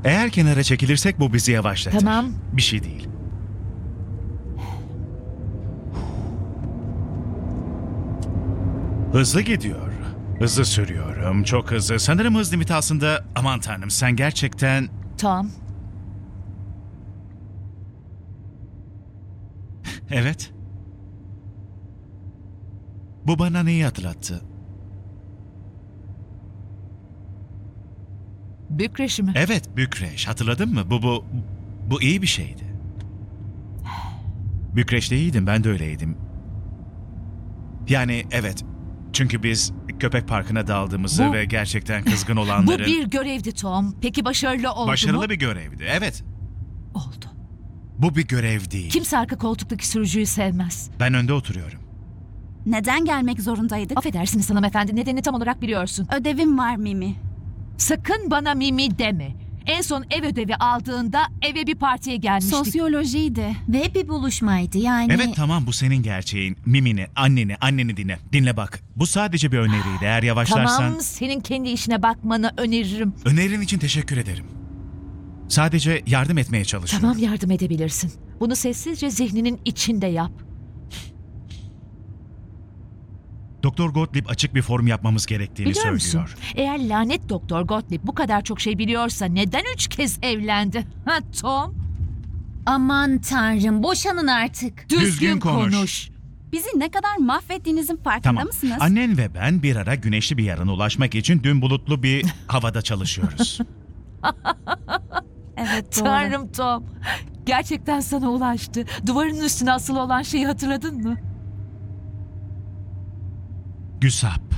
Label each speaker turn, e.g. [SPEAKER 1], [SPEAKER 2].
[SPEAKER 1] Eğer kenara çekilirsek bu bizi yavaşlatır.
[SPEAKER 2] Tamam.
[SPEAKER 1] Bir şey değil. Hızlı gidiyor. Hızlı sürüyorum. Çok hızlı. Sanırım hız limiti aslında... Aman tanrım, sen gerçekten...
[SPEAKER 2] Tom,
[SPEAKER 1] Evet. Bu bana neyi hatırlattı?
[SPEAKER 2] Bükreş'i mi?
[SPEAKER 1] Evet, Bükreş. Hatırladın mı? Bu iyi bir şeydi. Bükreş'te iyiydim, ben de öyleydim. Yani evet. Çünkü biz köpek parkına daldığımızı
[SPEAKER 2] Bu-
[SPEAKER 1] ve gerçekten kızgın
[SPEAKER 2] Bu
[SPEAKER 1] olanların...
[SPEAKER 2] bir görevdi Tom. Peki başarılı oldu mu?
[SPEAKER 1] Başarılı bir görevdi, evet.
[SPEAKER 2] Oldu.
[SPEAKER 1] Bu bir görev değil.
[SPEAKER 2] Kimse arka koltuktaki sürücüyü sevmez.
[SPEAKER 1] Ben önde oturuyorum.
[SPEAKER 3] Neden gelmek zorundaydık?
[SPEAKER 2] Affedersiniz hanımefendi, nedenini tam olarak biliyorsun.
[SPEAKER 3] Ödevim var Mimi.
[SPEAKER 2] Sakın bana Mimi deme. En son ev ödevi aldığında eve bir partiye gelmiştik.
[SPEAKER 3] Sosyolojiydi.
[SPEAKER 4] Ve bir buluşmaydı yani.
[SPEAKER 1] Evet tamam, bu senin gerçeğin. Mimini, anneni dinle. Dinle bak. Bu sadece bir öneriydi. Eğer yavaşlarsan...
[SPEAKER 2] Tamam, senin kendi işine bakmanı öneririm.
[SPEAKER 1] Önerin için teşekkür ederim. Sadece yardım etmeye çalışıyorum.
[SPEAKER 2] Tamam, yardım edebilirsin. Bunu sessizce zihninin içinde yap.
[SPEAKER 1] Doktor Gottlieb açık bir forum yapmamız gerektiğini
[SPEAKER 2] Biliyor musun?
[SPEAKER 1] söylüyor.
[SPEAKER 2] Eğer lanet Doktor Gottlieb bu kadar çok şey biliyorsa neden 3 kez evlendi? Ha Tom?
[SPEAKER 4] Aman tanrım, boşanın artık.
[SPEAKER 2] Düzgün konuş.
[SPEAKER 3] Bizi ne kadar mahvettiğinizin farkında
[SPEAKER 1] Tamam.
[SPEAKER 3] mısınız?
[SPEAKER 1] Annen ve ben bir ara güneşli bir yarına ulaşmak için dün bulutlu bir havada çalışıyoruz.
[SPEAKER 3] Evet doğru.
[SPEAKER 2] Tanrım Tom. Gerçekten sana ulaştı. Duvarın üstüne asılı olan şeyi hatırladın mı?
[SPEAKER 1] Güsap.